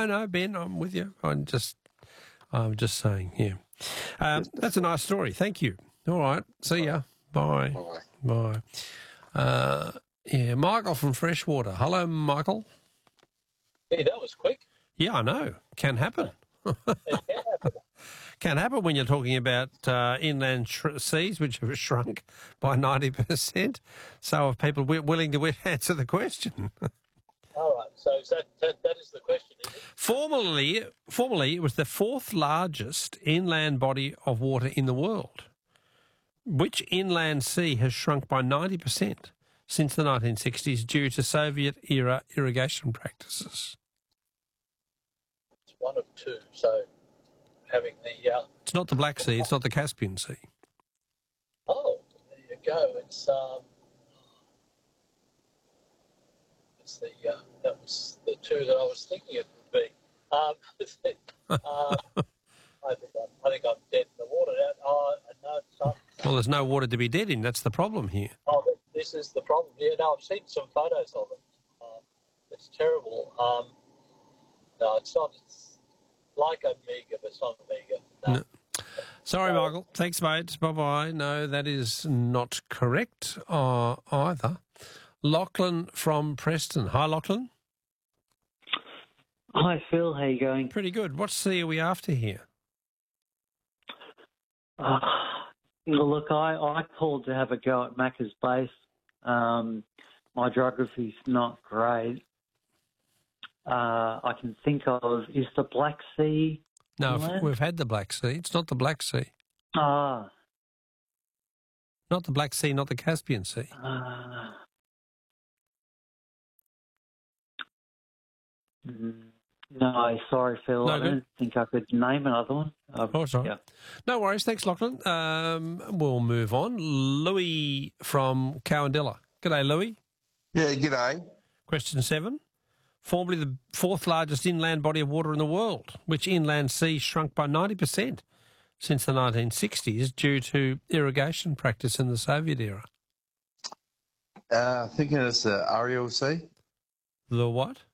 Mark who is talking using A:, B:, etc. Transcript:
A: No, Ben, I'm with you. I'm just saying, yeah. That's a nice story. Thank you. All right. See ya. Bye. Bye. Michael from Freshwater. Hello, Michael.
B: Hey, that was quick.
A: Yeah, I know. Can happen. Can happen when you're talking about inland seas, which have shrunk by 90%. So are people willing to answer the question?
B: All right. So that is the question, is it?
A: Formerly, it was the fourth largest inland body of water in the world. Which inland sea has shrunk by 90% since the 1960s due to Soviet-era irrigation practices?
B: It's one of two. So having the...
A: It's not the Black Sea. It's not the Caspian Sea.
B: Oh, there you go. It's that was the two that I was thinking it would be. I think I'm dead in the water now. Oh, no, it's not.
A: Well, there's no water to be dead in. That's the problem here.
B: Oh, this is the problem. Yeah, no, I've seen some photos of it. It's terrible. No, it's not. It's like Omega, but it's not Omega. No.
A: Sorry, Michael. Thanks, mate. Bye-bye. No, that is not correct either. Lachlan from Preston. Hi, Lachlan.
C: Hi, Phil. How you going?
A: Pretty good. What sea are we after here?
C: Look, I called to have a go at Macca's Base. My geography's not great. I can think of, is the Black Sea?
A: No, we've had the Black Sea. It's not the Black Sea.
C: Not
A: the Black Sea, not the Caspian Sea.
C: No, sorry, Phil. I don't think I could name another one.
A: Sorry. Yeah. No worries. Thanks, Lachlan. We'll move on. Louis from Cowandilla. G'day, Louis.
D: Yeah, g'day.
A: Question 7. Formerly the fourth largest inland body of water in the world, which inland sea shrunk by 90% since the 1960s due to irrigation practice in the Soviet era.
D: I think it's the Aral Sea.
A: The what?